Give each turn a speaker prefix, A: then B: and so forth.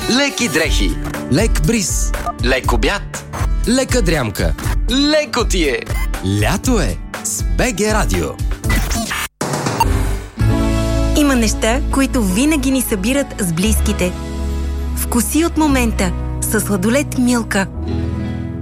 A: Леки дрехи.
B: Лек бриз.
A: Лек обяд.
B: Лека дрямка.
A: Леко ти е.
B: Лято е с БГ Радио.
C: Има неща, които винаги ни събират с близките. Вкуси от момента със сладолед Милка.